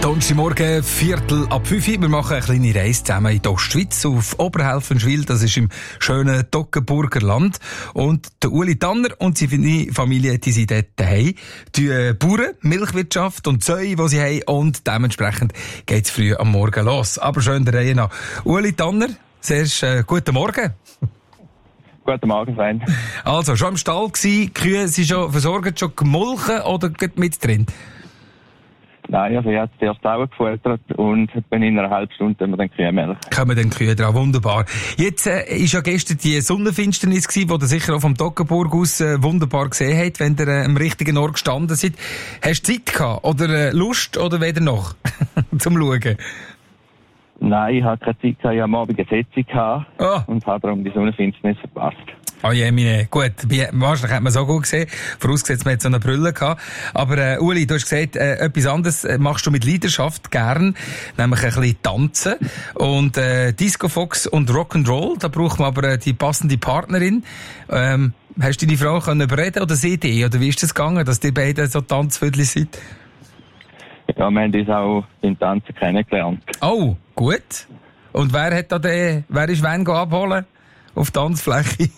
Donnerstagmorgen, 4:45. Wir machen eine kleine Reise zusammen in die Ostschweiz, auf Oberhelfenschwil, das ist im schönen Toggenburger Land. Und der Uli Tanner und seine Familie, die sind dort daheim. Die Bauern, Milchwirtschaft und Zöi, die sie haben, und dementsprechend geht's früh am Morgen los. Aber schön der Reihe nach. Uli Tanner, zuerst guten Morgen. Guten Morgen, Sven. Also, schon im Stall gsi, die Kühe sind schon versorgt, schon gemolken oder geht mit drin? Nein, also ich habe zuerst Auen gefüttert und in einer halben Stunde haben wir dann Kühlmilch. Kommen dann Kühe dran, wunderbar. Jetzt ist ja gestern die Sonnenfinsternis gewesen, die ihr sicher auch vom Toggenburg aus wunderbar gesehen habt, wenn ihr am richtigen Ort gestanden seid. Hast du Zeit gehabt oder Lust oder weder noch zum Schauen? Nein, ich hatte keine Zeit gehabt, ich hatte am Abend eine Sitzung und habe darum die Sonnenfinsternis verpasst. Oh je, meine, gut. Wahrscheinlich hat man so gut gesehen. Vorausgesetzt, man hat so eine Brille gehabt. Aber, Uli, du hast gesagt, etwas anderes machst du mit Leidenschaft gern. Nämlich ein bisschen tanzen. Und, Disco Fox und Rock'n'Roll. Da braucht man aber die passende Partnerin. Hast du deine Frau können überreden oder sie dich? Oder wie ist das gegangen, dass die beiden so Tanzvödel sind? Ja, wir haben uns auch beim Tanzen kennengelernt. Oh, gut. Und wer ist wen abholen? Auf die Tanzfläche?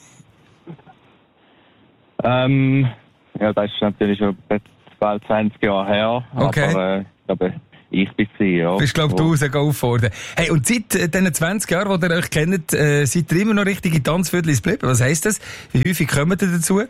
Ja, das ist natürlich schon bald 20 Jahre her. Okay. Aber, ich glaube, ich bin sie, ja. Bist, glaub du, auffordern. Hey, und seit diesen 20 Jahren, die ihr euch kennt, seid ihr immer noch richtige Tanzviertlis geblieben? Was heisst das? Wie häufig kommt ihr dazu?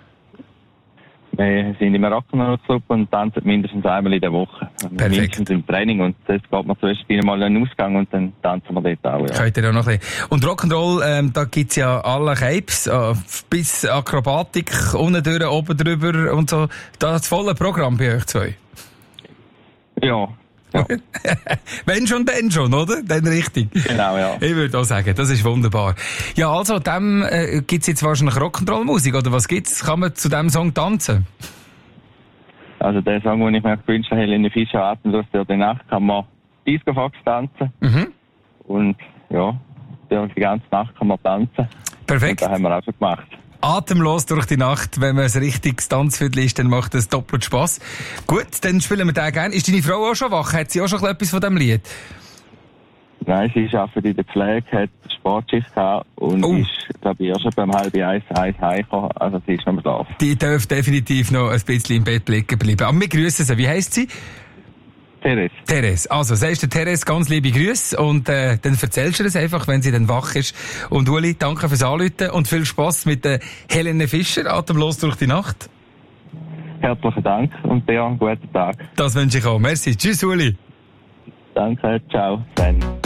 Wir sind im Rock'n'Roll-Club und tanzen mindestens einmal in der Woche. Perfekt. Mindestens im Training. Und jetzt geht man zuerst mal in den Ausgang und dann tanzen wir dort auch. Ja. Könnt ihr auch noch ein bisschen. Und Rock'n'Roll, da gibt's ja alle Capes, bis Akrobatik, unten durch, oben drüber und so. Das volle Programm bei euch zwei. Ja. Ja. Wenn schon, dann schon, oder? Dann richtig. Genau, ja. Ich würde auch sagen, das ist wunderbar. Ja, also, dem gibt's jetzt wahrscheinlich Rock'n'Roll-Musik, oder was gibt's? Kann man zu dem Song tanzen? Also, der Song, den ich mir gewünscht habe, Helene Fischer, Atemlos durch die Nacht, kann man Disco Fox tanzen. Mhm. Und, ja, die ganze Nacht kann man tanzen. Perfekt. Und das haben wir auch schon gemacht. Atemlos durch die Nacht, wenn man ein richtiges Tanzviertel ist, dann macht das doppelt Spass. Gut, dann spielen wir den gerne. Ist deine Frau auch schon wach? Hat sie auch schon etwas von diesem Lied? Nein, sie arbeitet in der Pflege, hat Sportschicht gehabt und ist, glaube ich, erst schon beim 12:30 heimgekommen. Also sie ist noch am Schlafen. Die darf definitiv noch ein bisschen im Bett liegen bleiben. Aber wir grüssen sie. Wie heisst sie? Therese. Also, sagst du Therese ganz liebe Grüße und dann erzählst du es einfach, wenn sie dann wach ist. Und Uli, danke fürs Anrufen und viel Spass mit der Helene Fischer, Atemlos durch die Nacht. Herzlichen Dank und dir einen guten Tag. Das wünsche ich auch. Merci. Tschüss, Uli. Danke, ciao. Dann.